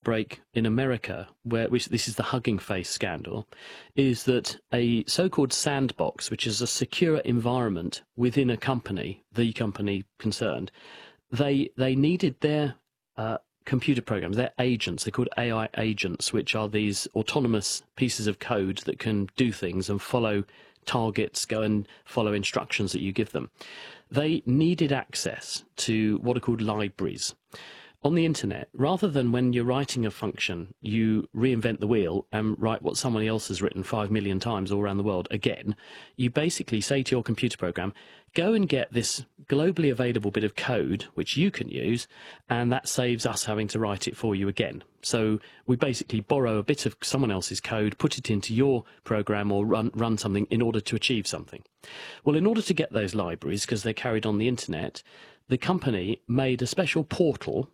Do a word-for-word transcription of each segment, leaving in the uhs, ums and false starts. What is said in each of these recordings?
outbreak in America, where which this is the Hugging Face scandal, is that a so-called sandbox, which is a secure environment within a company, the company concerned, they they needed their uh, computer programs, their agents, they're called A I agents, which are these autonomous pieces of code that can do things and follow targets, go and follow instructions that you give them. They needed access to what are called libraries on the internet, rather than when you're writing a function, you reinvent the wheel and write what somebody else has written five million times all around the world again. You basically say to your computer program, go and get this globally available bit of code which you can use, and that saves us having to write it for you again. So we basically borrow a bit of someone else's code, put it into your program or run, run something in order to achieve something. Well, in order to get those libraries, because they're carried on the internet, the company made a special portal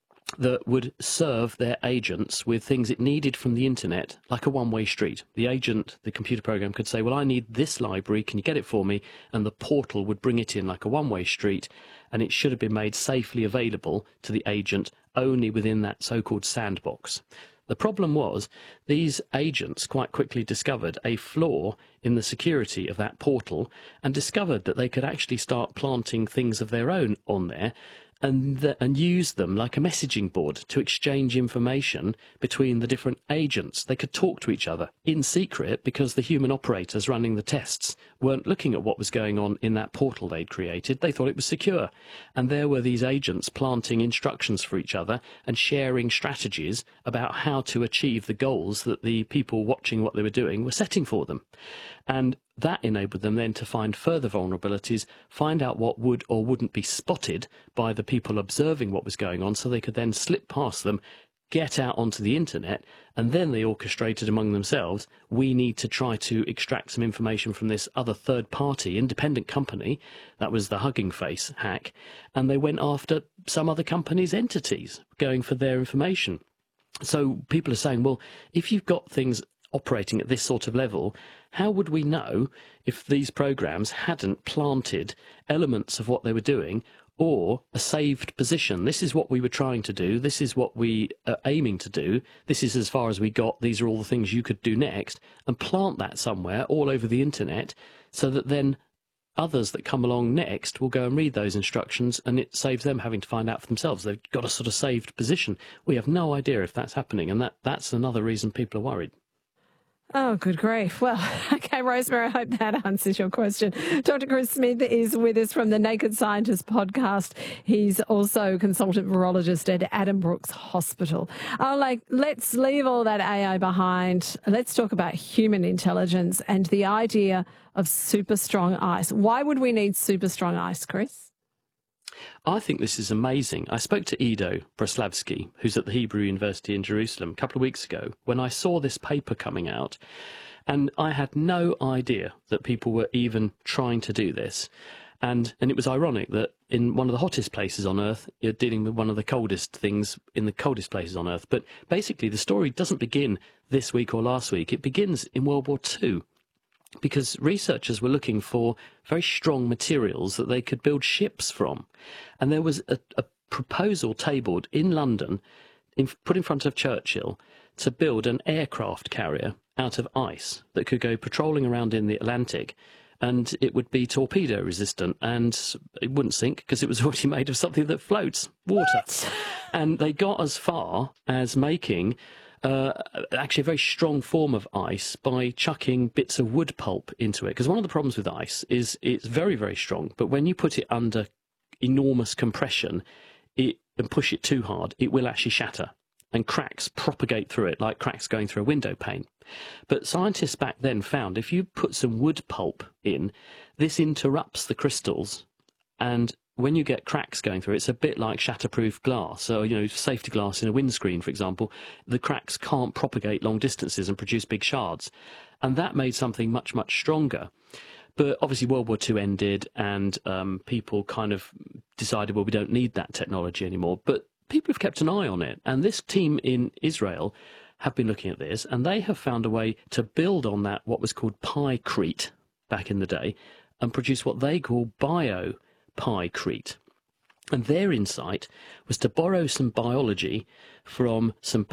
that would serve their agents with things it needed from the internet, like a one-way street. The agent, the computer program, could say, well, I need this library, can you get it for me? And the portal would bring it in like a one-way street, and it should have been made safely available to the agent only within that so-called sandbox. The problem was these agents quite quickly discovered a flaw in the security of that portal and discovered that they could actually start planting things of their own on there and the, and use them like a messaging board to exchange information between the different agents. They could talk to each other in secret because the human operators running the tests weren't looking at what was going on in that portal they'd created. They thought it was secure. And there were these agents planting instructions for each other and sharing strategies about how to achieve the goals that the people watching what they were doing were setting for them. And that enabled them then to find further vulnerabilities, find out what would or wouldn't be spotted by the people observing what was going on, so they could then slip past them, get out onto the internet, and then they orchestrated among themselves, we need to try to extract some information from this other third-party independent company. That was the Hugging Face hack, and they went after some other company's entities, going for their information. So people are saying, well, if you've got things operating at this sort of level, how would we know if these programs hadn't planted elements of what they were doing or a saved position? This is what we were trying to do. This is what we are aiming to do. This is as far as we got. These are all the things you could do next, and plant that somewhere all over the internet so that then others that come along next will go and read those instructions, and it saves them having to find out for themselves. They've got a sort of saved position. We have no idea if that's happening, and that, that's another reason people are worried. Oh, good grief. Well, okay, Rosemary, I hope that answers your question. Doctor Chris Smith is with us from the Naked Scientist podcast. He's also consultant virologist at Addenbrooke's Hospital. Oh, like, let's leave all that A I behind. Let's talk about human intelligence and the idea of super strong ice. Why would we need super strong ice, Chris? I think this is amazing. I spoke to Ido Braslavsky, who's at the Hebrew University in Jerusalem, a couple of weeks ago, when I saw this paper coming out, and I had no idea that people were even trying to do this. And, and it was ironic that in one of the hottest places on Earth, you're dealing with one of the coldest things in the coldest places on Earth. But basically, the story doesn't begin this week or last week. It begins in World War Two. Because researchers were looking for very strong materials that they could build ships from. And there was a, a proposal tabled in London, in, put in front of Churchill, to build an aircraft carrier out of ice that could go patrolling around in the Atlantic, and it would be torpedo resistant, and it wouldn't sink because it was already made of something that floats, water. What? And they got as far as making Uh, actually a very strong form of ice by chucking bits of wood pulp into it. Because one of the problems with ice is it's very, very strong, but when you put it under enormous compression it, and push it too hard, it will actually shatter, and cracks propagate through it like cracks going through a window pane. But scientists back then found if you put some wood pulp in, this interrupts the crystals, and when you get cracks going through, it's a bit like shatterproof glass. So, you know, safety glass in a windscreen, for example, the cracks can't propagate long distances and produce big shards. And that made something much, much stronger. But obviously World War Two ended, and um, people kind of decided, well, we don't need that technology anymore. But people have kept an eye on it. And this team in Israel have been looking at this, and they have found a way to build on that, what was called Pykrete back in the day, and produce what they call bio Pykrete. And their insight was to borrow some biology from some